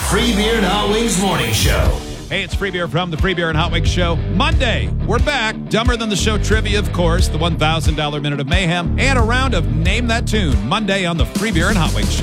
Free Beer and Hot Wings Morning Show. Hey, it's Free Beer from the Free Beer and Hot Wings Show. Monday, we're back. Dumber Than the Show trivia, of course, the $1,000 Minute of Mayhem, and a round of Name That Tune. Monday on the Free Beer and Hot Wings Show.